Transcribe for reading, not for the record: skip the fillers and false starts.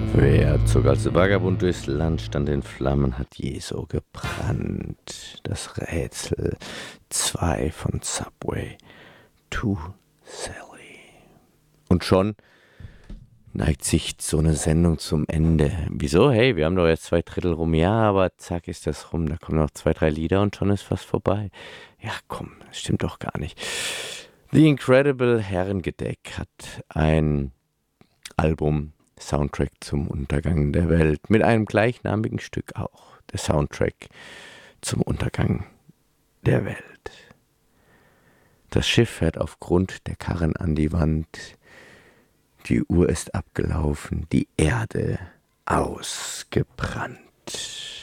Wer zog als Vagabund durchs Land, stand in Flammen, hat je so gebrannt. Das Rätsel 2 von Subway to Sally. Und schon neigt sich so eine Sendung zum Ende. Wieso? Hey, wir haben doch jetzt 2/3 rum. Ja, aber zack ist das rum. Da kommen noch 2, 3 Lieder und schon ist fast vorbei. Ja, komm, das stimmt doch gar nicht. The Incredible Herrengedeck hat ein Album, Soundtrack zum Untergang der Welt, mit einem gleichnamigen Stück auch. Der Soundtrack zum Untergang der Welt. Das Schiff fährt aufgrund der Karren an die Wand. Die Uhr ist abgelaufen, die Erde ausgebrannt.